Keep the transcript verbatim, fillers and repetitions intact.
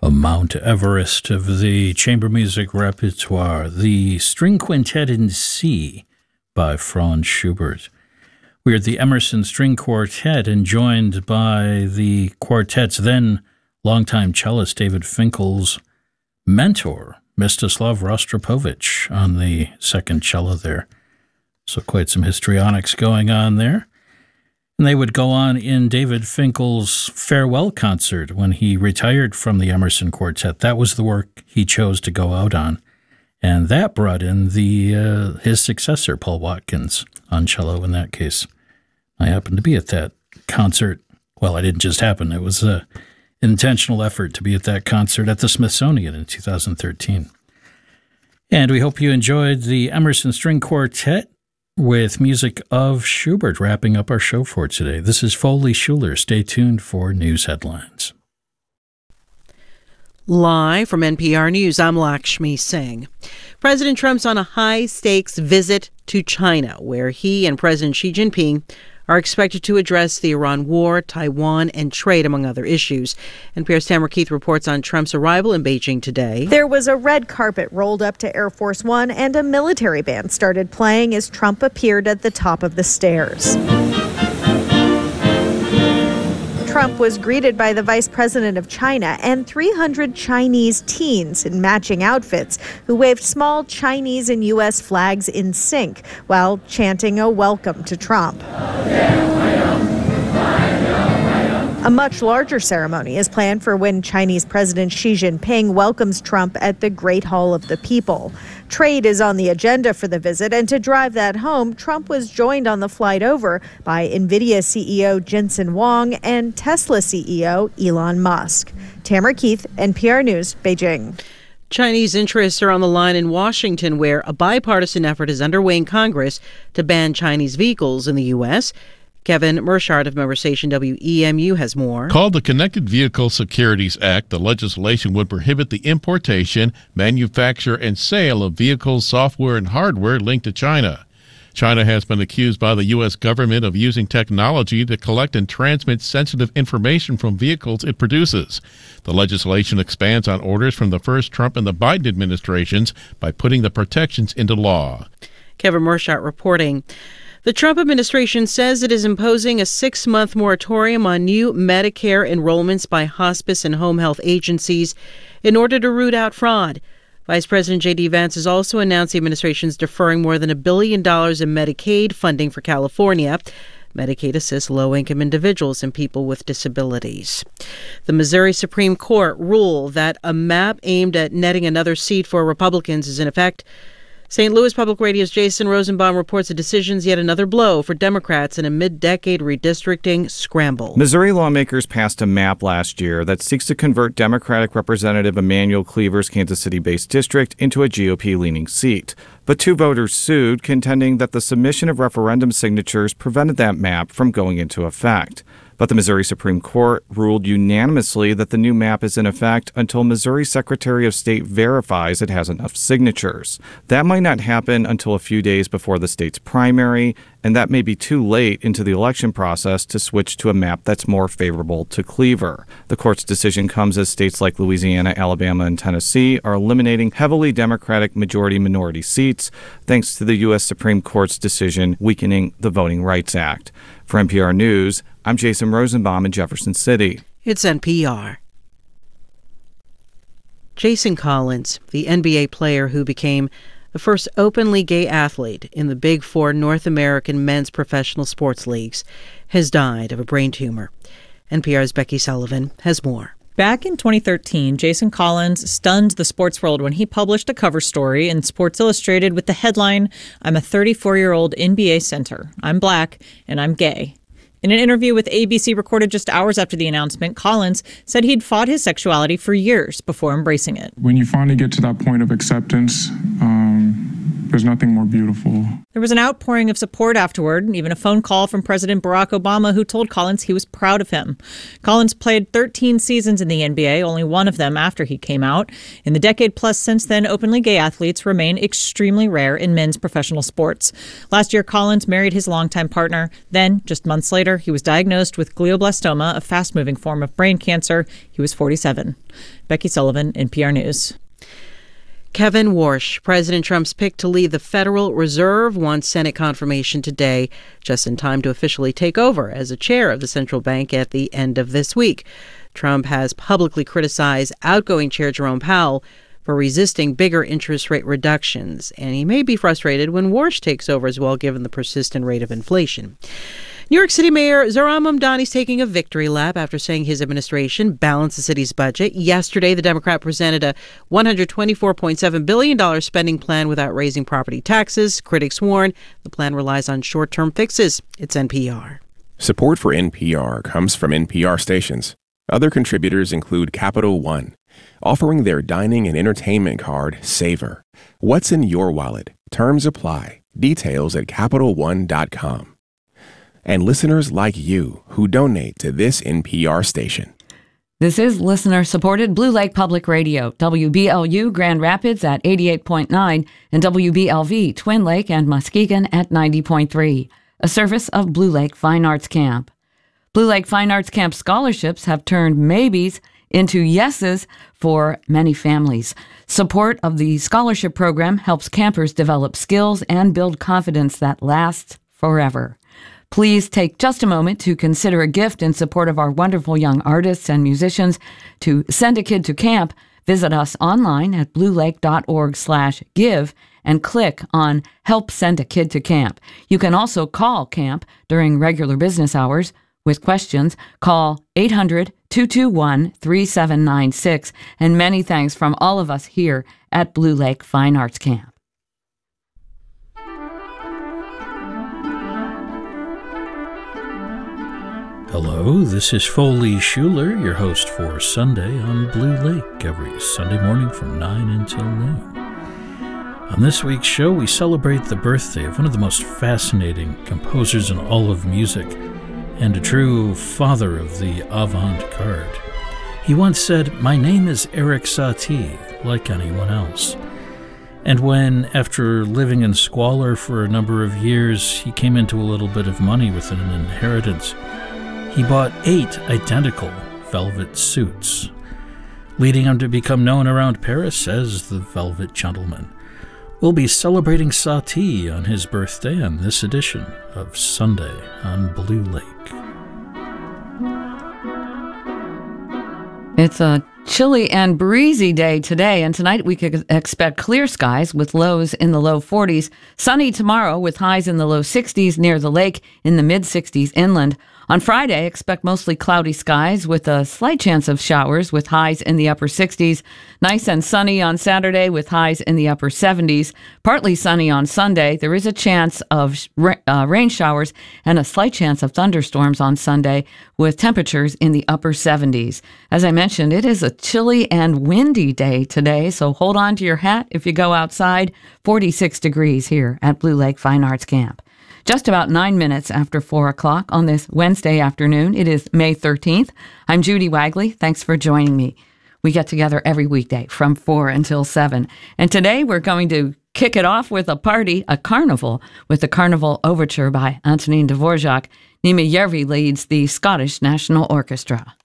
the Mount Everest of the chamber music repertoire, the String Quintet in C by Franz Schubert. We're the Emerson String Quartet and joined by the quartet's then longtime cellist David Finkel's mentor, Mstislav Rostropovich, on the second cello there. So quite some histrionics going on there. And they would go on in David Finkel's farewell concert when he retired from the Emerson Quartet. That was the work he chose to go out on. And that brought in the uh, his successor, Paul Watkins, on cello in that case. I happened to be at that concert. Well, I didn't just happen. It was an intentional effort to be at that concert at the Smithsonian in two thousand thirteen. And we hope you enjoyed the Emerson String Quartet with music of Schubert, wrapping up our show for today. This is Foley Schuler. Stay tuned for news headlines. Live from N P R News, I'm Lakshmi Singh. President Trump's on a high-stakes visit to China, where he and President Xi Jinping are expected to address the Iran war, Taiwan, and trade, among other issues. N P R's Tamara Keith reports on Trump's arrival in Beijing today. There was a red carpet rolled up to Air Force One, and a military band started playing as Trump appeared at the top of the stairs. Trump was greeted by the vice president of China and three hundred Chinese teens in matching outfits who waved small Chinese and U S flags in sync while chanting a welcome to Trump. A much larger ceremony is planned for when Chinese President Xi Jinping welcomes Trump at the Great Hall of the People. Trade is on the agenda for the visit, and to drive that home, Trump was joined on the flight over by NVIDIA C E O Jensen Huang and Tesla C E O Elon Musk. Tamara Keith, N P R News, Beijing. Chinese interests are on the line in Washington, where a bipartisan effort is underway in Congress to ban Chinese vehicles in the U S Kevin Mershart of member station W E M U has more. Called the Connected Vehicle Securities Act, the legislation would prohibit the importation, manufacture, and sale of vehicles, software, and hardware linked to China. China has been accused by the U S government of using technology to collect and transmit sensitive information from vehicles it produces. The legislation expands on orders from the first Trump and the Biden administrations by putting the protections into law. Kevin Mershart reporting. The Trump administration says it is imposing a six-month moratorium on new Medicare enrollments by hospice and home health agencies in order to root out fraud. Vice President J D. Vance has also announced the administration is deferring more than a billion dollars in Medicaid funding for California. Medicaid assists low-income individuals and people with disabilities. The Missouri Supreme Court ruled that a map aimed at netting another seat for Republicans is in effect. Saint Louis Public Radio's Jason Rosenbaum reports the decision's yet another blow for Democrats in a mid-decade redistricting scramble. Missouri lawmakers passed a map last year that seeks to convert Democratic Representative Emanuel Cleaver's Kansas City-based district into a G O P-leaning seat. But two voters sued, contending that the submission of referendum signatures prevented that map from going into effect. But the Missouri Supreme Court ruled unanimously that the new map is in effect until Missouri Secretary of State verifies it has enough signatures. That might not happen until a few days before the state's primary, and that may be too late into the election process to switch to a map that's more favorable to Cleaver. The court's decision comes as states like Louisiana, Alabama, and Tennessee are eliminating heavily Democratic majority-minority seats, thanks to the U S Supreme Court's decision weakening the Voting Rights Act. For N P R News, I'm Jason Rosenbaum in Jefferson City. It's N P R. Jason Collins, the N B A player who became the first openly gay athlete in the Big Four North American men's professional sports leagues, has died of a brain tumor. N P R's Becky Sullivan has more. Back in twenty thirteen, Jason Collins stunned the sports world when he published a cover story in Sports Illustrated with the headline, "I'm a thirty-four-year-old N B A center. I'm black and I'm gay." In an interview with A B C recorded just hours after the announcement, Collins said he'd fought his sexuality for years before embracing it. When you finally get to that point of acceptance, um, There's nothing more beautiful. There was an outpouring of support afterward, and even a phone call from President Barack Obama, who told Collins he was proud of him. Collins played thirteen seasons in the N B A, only one of them after he came out. In the decade plus since then, openly gay athletes remain extremely rare in men's professional sports. Last year, Collins married his longtime partner. Then, just months later, he was diagnosed with glioblastoma, a fast-moving form of brain cancer. He was forty-seven. Becky Sullivan, N P R News. Kevin Warsh, President Trump's pick to lead the Federal Reserve, wants Senate confirmation today, just in time to officially take over as a chair of the central bank at the end of this week. Trump has publicly criticized outgoing Chair Jerome Powell for resisting bigger interest rate reductions, and he may be frustrated when Warsh takes over as well, given the persistent rate of inflation. New York City Mayor Zohran Mamdani is taking a victory lap after saying his administration balanced the city's budget. Yesterday, the Democrat presented a one hundred twenty-four point seven billion dollars spending plan without raising property taxes. Critics warn the plan relies on short-term fixes. It's N P R. Support for N P R comes from N P R stations. Other contributors include Capital One, offering their dining and entertainment card, Savor. What's in your wallet? Terms apply. Details at Capital One dot com. And listeners like you who donate to this N P R station. This is listener-supported Blue Lake Public Radio, W B L U Grand Rapids at eighty-eight point nine and W B L V Twin Lake and Muskegon at ninety point three, a service of Blue Lake Fine Arts Camp. Blue Lake Fine Arts Camp scholarships have turned maybes into yeses for many families. Support of the scholarship program helps campers develop skills and build confidence that lasts forever. Please take just a moment to consider a gift in support of our wonderful young artists and musicians. To send a kid to camp, visit us online at bluelake.org slash give and click on Help Send a Kid to Camp. You can also call camp during regular business hours. With questions, call eight hundred, two two one, three seven nine six. And many thanks from all of us here at Blue Lake Fine Arts Camp. Hello, this is Foley Schuler, your host for Sunday on Blue Lake, every Sunday morning from nine until noon. On this week's show, we celebrate the birthday of one of the most fascinating composers in all of music, and a true father of the avant-garde. He once said, "My name is Erik Satie, like anyone else." And when, after living in squalor for a number of years, he came into a little bit of money with an inheritance, he bought eight identical velvet suits, leading him to become known around Paris as the Velvet Gentleman. We'll be celebrating Satie on his birthday on this edition of Sunday on Blue Lake. It's a chilly and breezy day today, and tonight we could expect clear skies with lows in the low forties. Sunny tomorrow with highs in the low sixties near the lake, in the mid sixties inland. On Friday, expect mostly cloudy skies with a slight chance of showers with highs in the upper sixties. Nice and sunny on Saturday with highs in the upper seventies. Partly sunny on Sunday. There is a chance of uh, rain showers and a slight chance of thunderstorms on Sunday with temperatures in the upper seventies. As I mentioned, it is a chilly and windy day today, so hold on to your hat if you go outside. forty-six degrees here at Blue Lake Fine Arts Camp. Just about nine minutes after four o'clock on this Wednesday afternoon. It is May thirteenth. I'm Judy Wagley. Thanks for joining me. We get together every weekday from four until seven. And today we're going to kick it off with a party, a carnival, with the Carnival Overture by Antonin Dvorak. Nima Järvi leads the Scottish National Orchestra.